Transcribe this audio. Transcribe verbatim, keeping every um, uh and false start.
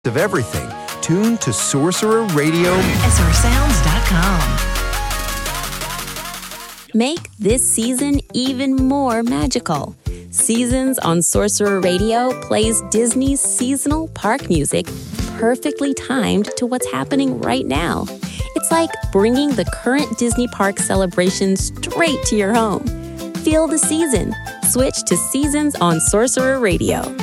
of everything. Tune to Sorcerer Radio. S R sounds dot com. Make this season even more magical. Seasons on Sorcerer Radio plays Disney's seasonal park music perfectly timed to what's happening right now. It's like bringing the current Disney park celebration straight to your home. Feel the season. Switch to Seasons on Sorcerer Radio.